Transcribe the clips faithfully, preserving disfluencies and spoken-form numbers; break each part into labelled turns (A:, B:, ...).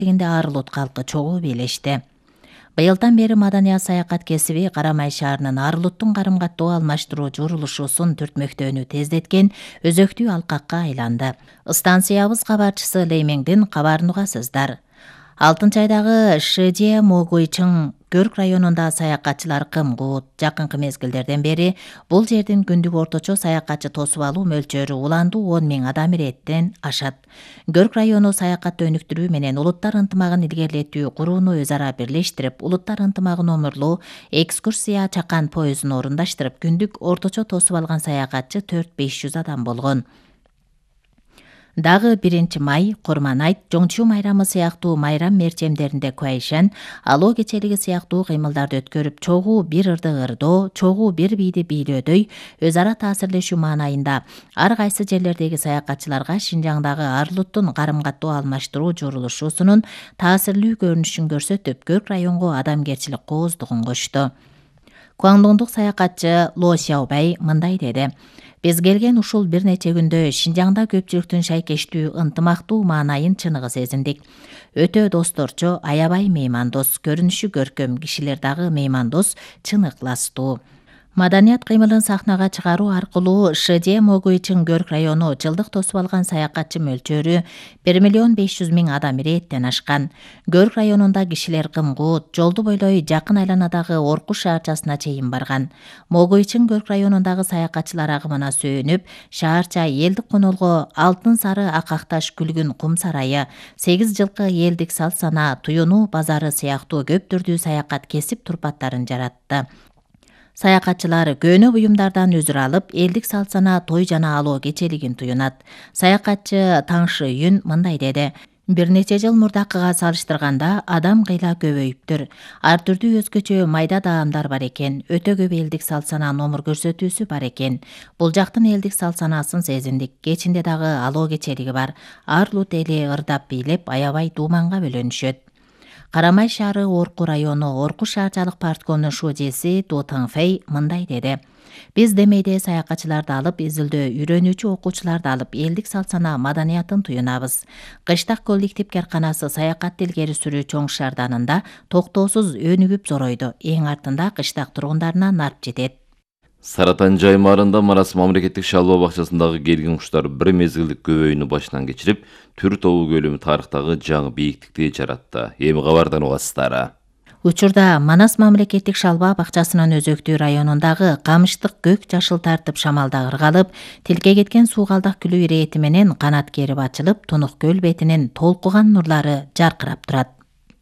A: дегенде Арылут калкы чогуу бийлешти. Быйылдан бери маданият саякат кесиби Карамай шаарынын Арылуттун карым каттоо алмаштыруу журулушусун түртмөктөөнү тездеткен өзөктүү алкакка айланды. Станциябыз кабарчысы Леймеңдин кабарын угасыздар. Алтынчы айдагы Шыже Могуйчың Көрк районунда саякатчылар кым куут. Жакынкы мезгилдерден бери бул жердин күндүк орточо саякатчы тосуп алуу мөлчөрү уландуу он миң адам иреттен ашат. Көрк району саякатты өнүктүрүү менен улуттар ынтымагын илгерилетүү курууну өз ара бирлештирип, улуттар ынтымагы номурлуу экскурсия чакан поездун орундаштырып, күндүк орточо тосуп алган саякатчы төрт-беш жүз адам болгон. Дагы биринчи май, Курманайт, Жоңчу майрамы сыяктуу майрам мерчемдеринде Куайшан, алоо кечелиги сыяктуу кыймылдарды өткөрүп, чогуу бир ырды ырдоо, чогуу бир бийди бийлөөдөй өз ара таасирлешүү маанайында ар кайсы жерлердеги саякатчыларга Шинжаңдагы Арылуттун карым каттоо алмаштыруу журулушусунун таасирлүү көрүнүшүн көрсөтүп, Көрк районго адамгерчилик кооздугун кошту. Куаңдуңдук саякатчы Ло Сяобай мындай деди: Биз келген ушул бир нече күндө Шинжаңда көпчүлүктүн шайкештүү, ынтымактуу маанайын чыныгы сезиндик. Өтө досторчо, аябай меймандос, көрүнүшү көркөм, кишилер дагы меймандос, чын ыкластуу. Маданият кыймылын сахнага чыгаруу аркылуу Шыже Могуйчың Көрк району жылдык тосуп алган саякатчы мөлчөрү бир миллион беш жүз миң адам иреттен ашкан. Көрк районунда кишилер кымкуут, жолду бойлой жакын айланадагы Оркуш шаарчасына чейин барган. Могуйчың Көрк районундагы саякатчылар агымына сөөнүп, шаарча элдик конолго алтын сары акакташ күлгүн кум сарайы, сегиз жылкы элдик салт сана, туюнуу базары сыяктуу көп түрдүү саякат кесип турпаттарын жаратты. Саякатчылар көнө буюмдардан өзүр алып, элдик салт сана, той жана алоо кечелигин туюнат. Саякатчы Таңшы Үйүн мындай деди: Бир нече жыл мурдакыга салыштырганда адам кыйла көбөйүптүр. Ар түрдүү өзгөчө майда даамдар бар экен. Өтө көп элдик салт сана номур көрсөтүүсү бар экен. Бул жактын элдик салт санасын сезиндик. Кечинде дагы алоо кечелиги бар. Арылут эли ырдап бийлеп, аябай дууманга бөлөнүшөт. Карамай шаары Орку району Оркуш шаарчалык парткомунун шужеси Ду Тыңфэй мындай деди: Биз демейде саякатчыларды алып, изилдөө үйрөнүүчү окуучуларды алып, элдик салт сана маданиятын туюнабыз. Кыштак коллектив карканасы саякатты илгери сүрүү чоң шаарданында токтоосуз өнүгүп зоройду. Эң артында кыштак тургундарына нарп жетет.
B: Саратан жаймаарында Манас мамлекеттик шалба бакчасындагы келген куштар бир мезгилдик көбөйүүнү башынан кечирип, түр тобу көлөмү тарыхтагы жаңы бийиктикти жаратты. Эми кабардан угасыздар.
A: Учурда Манас мамлекеттик шалба бакчасынын өзөктүү районундагы камыштык көк жашыл тартып шамалда ыргалып, тилке кеткен суугалдак күлүү ирети менен канат керип ачылып, Тунук көл бетинин толкуган нурлары жаркырап турат.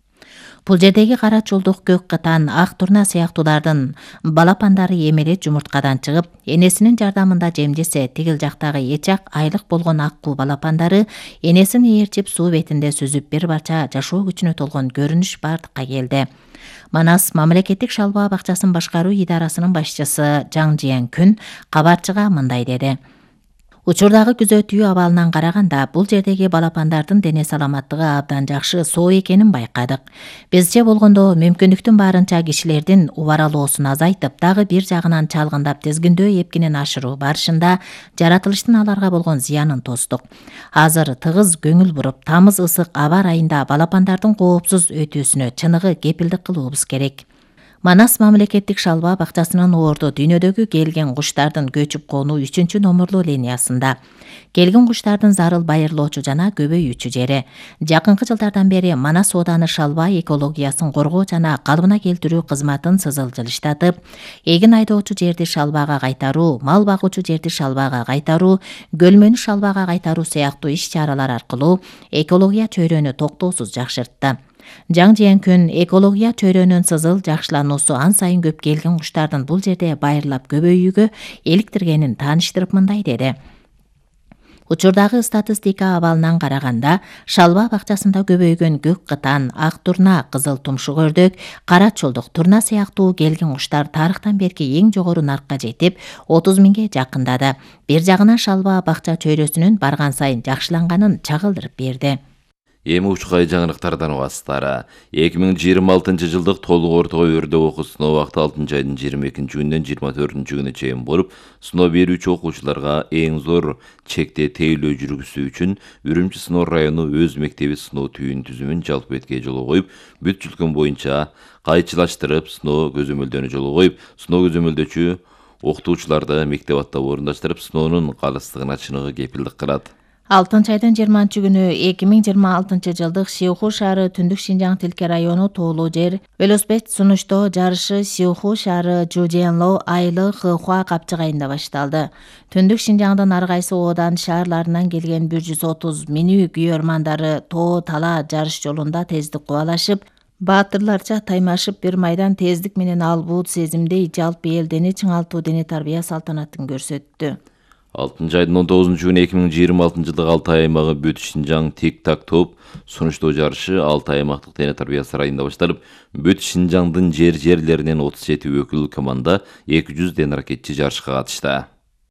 A: Бул жердеги кара чулдук, көк кытан, ак турна сыяктуулардын балапандары эмеле жумурткадан чыгып, энесинин жардамында жемжесе, тигил жактагы эчак айлык болгон аккуу балапандары энесин ээрчип суу бетинде сүзүп, бир барча жашоо күчүнө толгон көрүнүш бардыкка келди. Манас мамлекеттик шалба бакчасын башкаруу идарасынын башчысы Жаң Жиен Күн кабарчыга мындай деди: Учурдагы күзөтүү абалынан караганда, бул жердеги балапандардын дене саламаттыгы абдан жакшы, соо экенин байкадык. Бизче болгондо мүмкүндүктүн баарынча кишилердин убаралоосун азайтып, дагы бир жагынан чалгындап тизгиндөө эпкинин ашыруу барышында жаратылыштын аларга болгон зыянын тостук. Азыр тыгыз көңүл буруп, тамыз ысык аба ырайында балапандардын коопсуз өтүүсүнө чыныгы кепилдик кылуубуз керек. Манас мамлекеттик шалба бакчасынын орду дүйнөдөгү келген куштардын көчүп конуу үчүнчү номурлуу линиясында. Келген куштардын зарыл байырлоочу жана көбөйүүчү жери. Жакынкы жылдардан бери Манас ооданы шалба экологиясын коргоо жана калыбына келтирүү кызматын сызылжылыштатып, эгин айдоочу жерди шалбага кайтаруу, мал багуучу жерди шалбага кайтаруу, көлмөнү шалбага кайтаруу сыяктуу иш-чаралар аркылуу экология чөйрөнү токтоосуз жакшыртты. Жаң Жиен Күн экология чөйрөнүн сызыл жакшылануусу ан сайын көп келген куштардын бул жерде байырлап көбөйүүгө иликтиргенин тааныштырып мындай деди: Учурдагы статистика абалынан караганда, шалба бакчасында көбөйгөн көк кытан, ак турна, кызыл тумшук өрдөк, кара чулдук, турна сыяктуу келген куштар тарыхтан берки эң жогору наркка жетип, отуз миңге жакындады. Бир жагынан шалба бакча чөйрөсүнүн барган сайын жакшыланганын чагылдырып берди.
B: Эми учкай жаңырыктардан угасыздар. эки миң жыйырма алтынчы жылдык толук орто өрдөө окуу сыноо убакыты алтынчы айдын жыйырма экинчи күнүнөн жыйырма төртүнчү күнүнө чейин болуп, сыноо берүүчү окуучуларга эң зор чекте тейлөө жүргүзүү үчүн Үрүмчү сыноо району өз мектеби сыноо түйүн түзүмүн жалпы бетке жолго коюп, бүт өлкө боюнча кайчылаштырып сыноо көзөмөлдөнү жолго коюп, сыноо көзөмөлдөөчү окутуучуларды мектеп аттап орундаштырып, сыноонун калыстыгына чыныгы кепилдик кылат.
A: алтынчы айдын жыйырманчы күнү эки миң жыйырма алтынчы жылдык Сиуху шаары Түндүк Шинжаң Тилке району тоолуу жер велосипед сунуштоо жарышы Сиуху шаары Жуженло Айылы Хыхуа капчыгайында башталды. Түндүк Шинжаңдын ар кайсы оодан шаарларынан келген бир жүз отуз минүү күйөрмандары тоо тала жарыш жолунда тездик кубалашып, баатырларча таймашып бир майдан тездик менен албут сезимдей жалпы элдени чыңалтуу дене тарбия салтанатын көрсөттү.
B: алтынчы айдын он тогузунчу күнү эки миң жыйырма алтынчы жылдык Алтай аймагы Бүт Шинжаң тик так топ сунуштоо жарышы Алтай аймактык дене тарбия сарайында башталып, Бүт Шинжаңдын жер жерлеринен отуз жети өкүл команда эки жүздөн ракетчи жарышка катышты.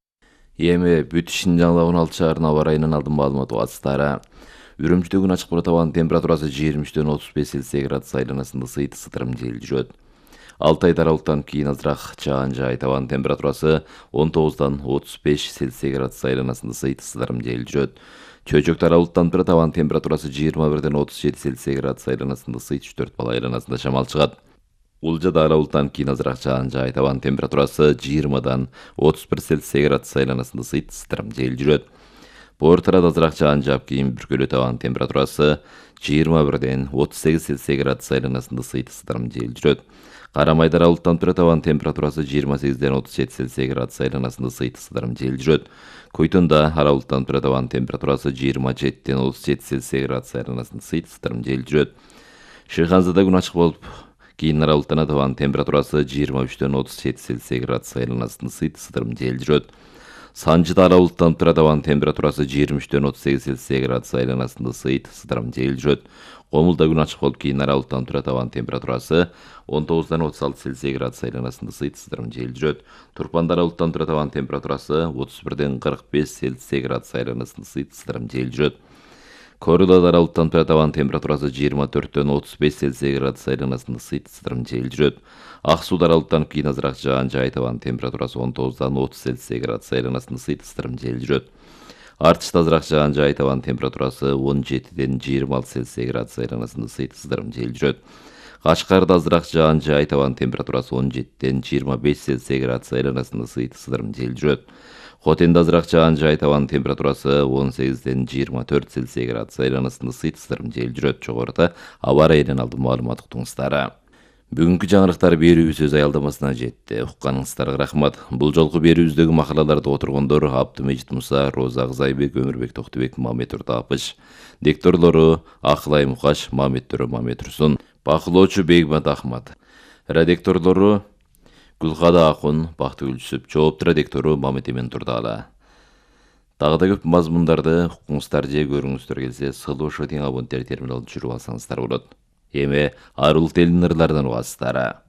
B: Эми Бүт Шинжаң он алты шаарынын аба ырайынан алдын маалымат угасыздар. Үрүмчүдө күн ачык болот, абанын температурасы жыйырма үчтөн отуз беш Цельсий градус айланасында сыйт ысытырым жел жүрөт. Алтай тарабылыктан кийин азыраак жаан жаайт, абанын температурасы он тогуздан отуз беш Цельсий градус айланасында сыйт ысытырым жел жүрөт. Чөйчөк тарабылыктан турат, абанын температурасы жыйырма бирден отуз жети Цельсий градус айланасында сыйт үч төрт бала айланасында шамал чыгат. Улжа тарабылыктан кийин азыраак жаан жаайт, абанын температурасы жыйырмадан отуз бир Цельсий градус айланасында сыйт ысытырым жел жүрөт. Боор тарат азыраак жаан жаап кийин бүркөлөт, абанын температурасы жыйырма бирден отуз сегиз Цельсий градус айланасында сыйт ысытырым жел жүрөт. Карамай тарабылыктан турат, абанын температурасы жыйырма сегизден отуз жети Цельсий градус айланасында сыйт ысытырым жел жүрөт. Көйтөндө аралыктан турат, абанын температурасы жыйырма жетиден отуз жети Цельсий градус айланасында сыйт ысытырым жел жүрөт. Шыйханзада күн ачык болуп, кийин аралыктанат, абанын температурасы жыйырма үчтөн отуз жети Цельсий градус айланасында сыйт ысытырым жел жүрөт. Санжыда аралыктан турат, абанын температурасы жыйырма үчтөн отуз сегиз Цельсий градус айланасында сыйт ысытырым жел жүрөт. Комулда күн ачык болуп, кийин аралыктан турат, абанын температурасы он тогуздан отуз алты Цельсий градус айланасында сыйт ысытырым жел жүрөт. Турпанда аралыктан турат, абанын температурасы отуз бирден кырк беш Цельсий градус айланасында сыйт ысытырым жел жүрөт. Корулада аралыктан турат, абанын температурасы жыйырма төрттөн отуз беш Цельсий градус айланасында сыйт ысытырым жел жүрөт. Ак Сууда аралыктан кийин азыраак жаан жаайт, абанын температурасы он тогуздан отуз Цельсий градус айланасында сыйт ысытырым жел жүрөт. Артышта азыраак жаан жаайт, абанын температурасы он жетиден жыйырма алты Цельсий градус айланасында сыйт ысытырым жел жүрөт. Кашкарда азыраак жаан жаайт, абанын температурасы он жетиден жыйырма беш Цельсий градус айланасында сыйт ысытырым жел жүрөт. Хотенде азыраак жаан жаайт, абанын температурасы он сегизден жыйырма төрт Цельсий градус айланасында сыйт ысытырым жел жүрөт. Жогоруда аба ырайынан алдын маалымат уктуңуздар. Бүгүнкү жаңырыктар берүүбүз өз аялдамасына жетти. Укканыңыздарга рахмат. Бул жолку берүүбүздөгү макалаларды отургондор Абдымежит Муса, Роза Кызайбек, Өмүрбек Токтубек, Мамет Уртапыч. Дикторлору Акылай Мукаш, Мамет Төрө, Мамет Турсун. Бакылоочу Бегмат Ахмат. Редакторлору Гүлкада Акун, Бактыгүл Жүсүп. Жоопту редактору Мамет Эмен Турдала. Дагы да көп мазмундарды укуңуздар же көрүңүздөр келсе, сылуу шотиң абоненттер терминалын жүрүп алсаңыздар болот. Эми арулук элдин ырларынан угасыздар.